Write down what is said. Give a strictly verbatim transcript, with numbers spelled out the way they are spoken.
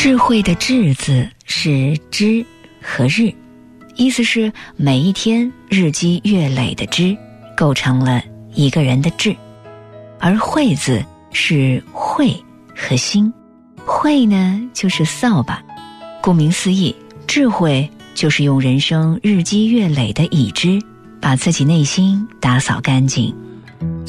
智慧的智字是知和日，意思是每一天日积月累的知构成了一个人的智，而慧字是慧和心。慧呢就是扫把，顾名思义，智慧就是用人生日积月累的已知把自己内心打扫干净。